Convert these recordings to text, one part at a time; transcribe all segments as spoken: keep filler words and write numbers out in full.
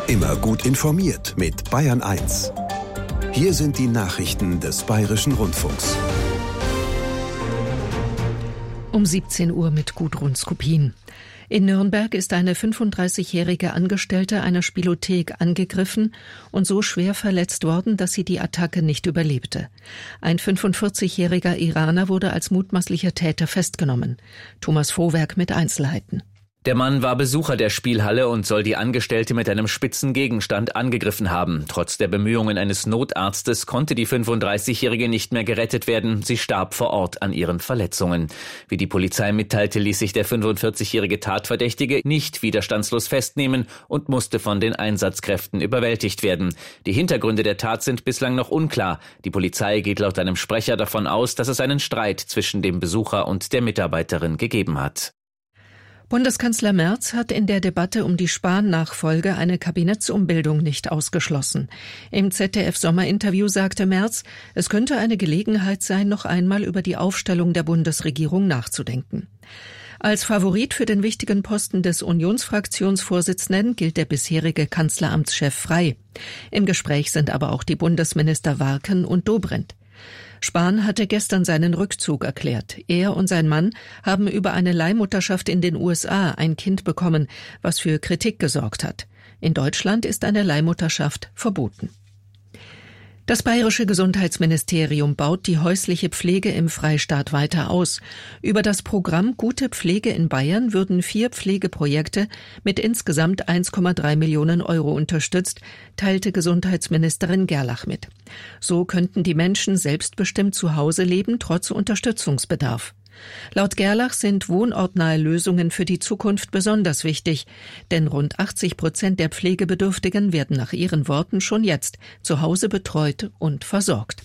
Immer gut informiert mit Bayern eins. Hier sind die Nachrichten des Bayerischen Rundfunks. Um siebzehn Uhr mit Gudrun Skopin. In Nürnberg ist eine fünfunddreißigjährige Angestellte einer Spielothek angegriffen und so schwer verletzt worden, dass sie die Attacke nicht überlebte. Ein fünfundvierzigjähriger Iraner wurde als mutmaßlicher Täter festgenommen. Thomas Vohwerk mit Einzelheiten. Der Mann war Besucher der Spielhalle und soll die Angestellte mit einem spitzen Gegenstand angegriffen haben. Trotz der Bemühungen eines Notarztes konnte die fünfunddreißigjährige nicht mehr gerettet werden. Sie starb vor Ort an ihren Verletzungen. Wie die Polizei mitteilte, ließ sich der fünfundvierzigjährige Tatverdächtige nicht widerstandslos festnehmen und musste von den Einsatzkräften überwältigt werden. Die Hintergründe der Tat sind bislang noch unklar. Die Polizei geht laut einem Sprecher davon aus, dass es einen Streit zwischen dem Besucher und der Mitarbeiterin gegeben hat. Bundeskanzler Merz hat in der Debatte um die Spahn-Nachfolge eine Kabinettsumbildung nicht ausgeschlossen. Im Z D F-Sommerinterview sagte Merz, es könnte eine Gelegenheit sein, noch einmal über die Aufstellung der Bundesregierung nachzudenken. Als Favorit für den wichtigen Posten des Unionsfraktionsvorsitzenden gilt der bisherige Kanzleramtschef Frey. Im Gespräch sind aber auch die Bundesminister Warken und Dobrindt. Spahn hatte gestern seinen Rückzug erklärt. Er und sein Mann haben über eine Leihmutterschaft in den U S A ein Kind bekommen, was für Kritik gesorgt hat. In Deutschland ist eine Leihmutterschaft verboten. Das bayerische Gesundheitsministerium baut die häusliche Pflege im Freistaat weiter aus. Über das Programm Gute Pflege in Bayern würden vier Pflegeprojekte mit insgesamt eins Komma drei Millionen Euro unterstützt, teilte Gesundheitsministerin Gerlach mit. So könnten die Menschen selbstbestimmt zu Hause leben, trotz Unterstützungsbedarf. Laut Gerlach sind wohnortnahe Lösungen für die Zukunft besonders wichtig, denn rund achtzig Prozent der Pflegebedürftigen werden nach ihren Worten schon jetzt zu Hause betreut und versorgt.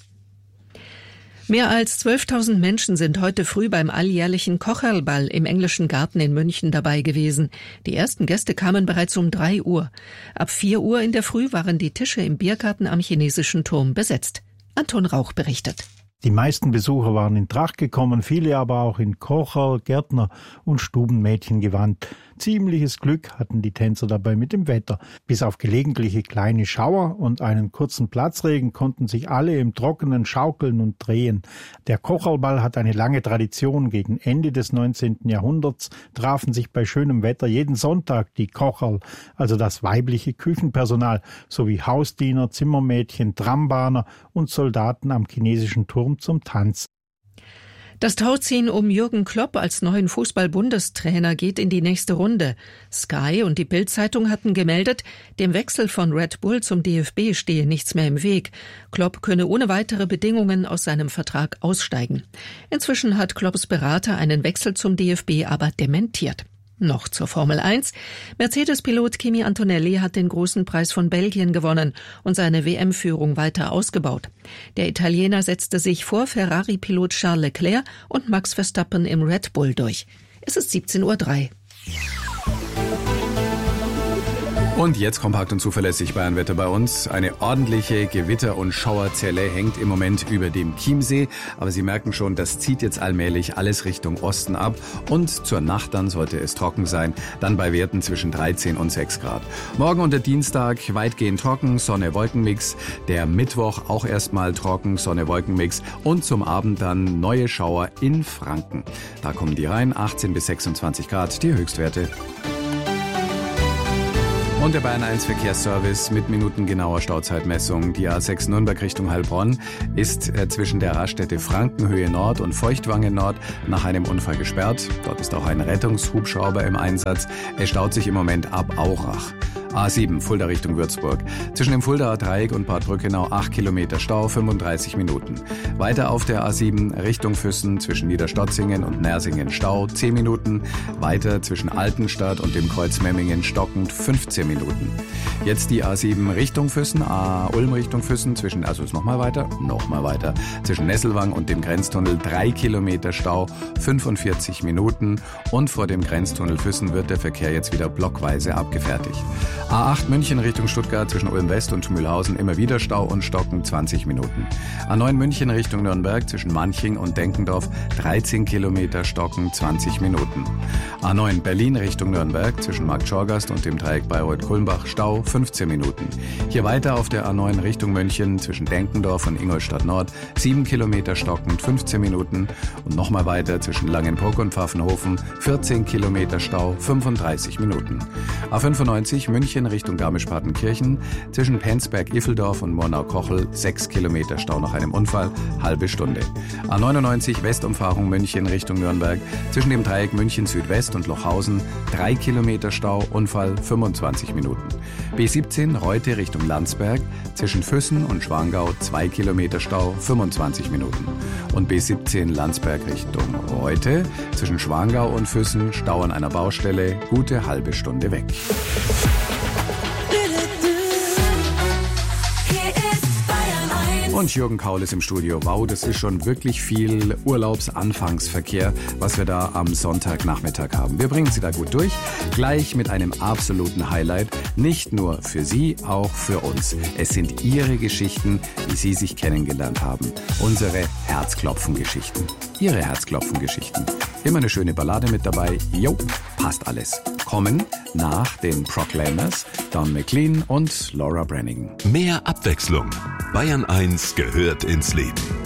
Mehr als zwölftausend Menschen sind heute früh beim alljährlichen Kocherlball im Englischen Garten in München dabei gewesen. Die ersten Gäste kamen bereits um drei Uhr. Ab vier Uhr in der Früh waren die Tische im Biergarten am Chinesischen Turm besetzt. Anton Rauch berichtet. Die meisten Besucher waren in Tracht gekommen, viele aber auch in Kocher, Gärtner und Stubenmädchengewand. Ziemliches Glück hatten die Tänzer dabei mit dem Wetter. Bis auf gelegentliche kleine Schauer und einen kurzen Platzregen konnten sich alle im Trockenen schaukeln und drehen. Der Kocherlball hat eine lange Tradition. Gegen Ende des neunzehnten Jahrhunderts trafen sich bei schönem Wetter jeden Sonntag die Kocherl, also das weibliche Küchenpersonal, sowie Hausdiener, Zimmermädchen, Trambahner und Soldaten am Chinesischen Turm zum Tanz. Das Tauziehen um Jürgen Klopp als neuen Fußball-Bundestrainer geht in die nächste Runde. Sky und die Bild-Zeitung hatten gemeldet, dem Wechsel von Red Bull zum D F B stehe nichts mehr im Weg. Klopp könne ohne weitere Bedingungen aus seinem Vertrag aussteigen. Inzwischen hat Klopps Berater einen Wechsel zum D F B aber dementiert. Noch zur Formel eins. Mercedes-Pilot Kimi Antonelli hat den großen Preis von Belgien gewonnen und seine W M-Führung weiter ausgebaut. Der Italiener setzte sich vor Ferrari-Pilot Charles Leclerc und Max Verstappen im Red Bull durch. Es ist siebzehn Uhr drei. Und jetzt kompakt und zuverlässig Bayernwetter bei uns. Eine ordentliche Gewitter- und Schauerzelle hängt im Moment über dem Chiemsee. Aber Sie merken schon, das zieht jetzt allmählich alles Richtung Osten ab. Und zur Nacht dann sollte es trocken sein. Dann bei Werten zwischen dreizehn und sechs Grad. Morgen und der Dienstag weitgehend trocken, Sonne-Wolkenmix. Der Mittwoch auch erstmal trocken, Sonne-Wolkenmix. Und zum Abend dann neue Schauer in Franken. Da kommen die rein, achtzehn bis sechsundzwanzig Grad, die Höchstwerte. Und der Bayern eins Verkehrsservice mit minutengenauer Stauzeitmessung. Die A sechs Nürnberg Richtung Heilbronn ist zwischen der Raststätte Frankenhöhe Nord und Feuchtwangen Nord nach einem Unfall gesperrt. Dort ist auch ein Rettungshubschrauber im Einsatz. Es staut sich im Moment ab Aurach. A sieben, Fulda Richtung Würzburg. Zwischen dem Fuldaer Dreieck und Bad Brückenau acht Kilometer Stau, fünfunddreißig Minuten. Weiter auf der A sieben Richtung Füssen zwischen Niederstotzingen und Nersingen Stau, zehn Minuten. Weiter zwischen Altenstadt und dem Kreuz Memmingen stockend, fünfzehn Minuten. Jetzt die A sieben Richtung Füssen, A Ulm Richtung Füssen, zwischen, also ist nochmal weiter, nochmal weiter. Zwischen Nesselwang und dem Grenztunnel drei Kilometer Stau, fünfundvierzig Minuten. Und vor dem Grenztunnel Füssen wird der Verkehr jetzt wieder blockweise abgefertigt. A acht München Richtung Stuttgart zwischen Ulm West und Mühlhausen immer wieder Stau und Stocken zwanzig Minuten. A neun München Richtung Nürnberg zwischen Manching und Denkendorf dreizehn Kilometer Stocken zwanzig Minuten. A neun Berlin Richtung Nürnberg zwischen Marktschorgast und dem Dreieck Bayreuth-Kulmbach Stau fünfzehn Minuten. Hier weiter auf der A neun Richtung München zwischen Denkendorf und Ingolstadt Nord sieben Kilometer stockend fünfzehn Minuten und nochmal weiter zwischen Langenbruck und Pfaffenhofen vierzehn Kilometer Stau fünfunddreißig Minuten. A fünfundneunzig München Richtung Garmisch-Partenkirchen zwischen Penzberg-Iffeldorf und Murnau-Kochel sechs Kilometer Stau nach einem Unfall, halbe Stunde. A neunundneunzig Westumfahrung München Richtung Nürnberg zwischen dem Dreieck München Südwest und Lochhausen drei Kilometer Stau, Unfall fünfundzwanzig Minuten. B siebzehn Reute Richtung Landsberg zwischen Füssen und Schwangau zwei Kilometer Stau, fünfundzwanzig Minuten. Und B siebzehn Landsberg Richtung Reute zwischen Schwangau und Füssen Stau an einer Baustelle, gute halbe Stunde weg. Und Jürgen Kaul ist im Studio. Wow, das ist schon wirklich viel Urlaubsanfangsverkehr, was wir da am Sonntagnachmittag haben. Wir bringen Sie da gut durch. Gleich mit einem absoluten Highlight. Nicht nur für Sie, auch für uns. Es sind Ihre Geschichten, wie Sie sich kennengelernt haben. Unsere Herzklopfen-Geschichten. Ihre Herzklopfen-Geschichten. Immer eine schöne Ballade mit dabei. Jo, passt alles. Kommen nach den Proclaimers, Don McLean und Laura Branigan. Mehr Abwechslung. Bayern eins gehört ins Leben.